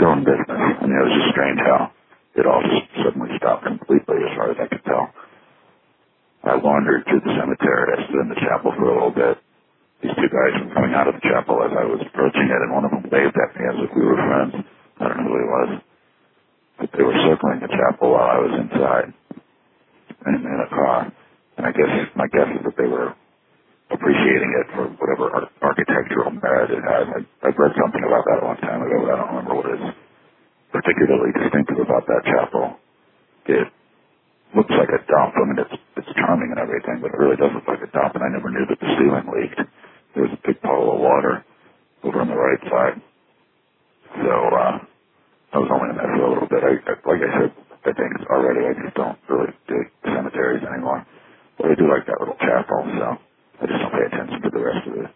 still in business. I mean, it was just strange how it all just suddenly stopped completely as far as I could tell. I wandered through the cemetery. I stood in the chapel for a little bit. These two guys were coming out of the chapel as I was approaching it, and one of them waved at me as if we were friends. I don't know who he was. But they were circling the chapel while I was inside in a car. And I guess my guess is that they were appreciating it for whatever architectural merit it has. I've read something about that a long time ago, but I don't remember what is particularly distinctive about that chapel. It looks like a dump. I mean, it's charming and everything, but it really does look like a dump, and I never knew that the ceiling leaked. There was a big puddle of water over on the right side. So I was only in there for a little bit. Like I said, I think already I just don't really dig cemeteries anymore. But I do like that little chapel, so I just don't pay attention to the rest of it.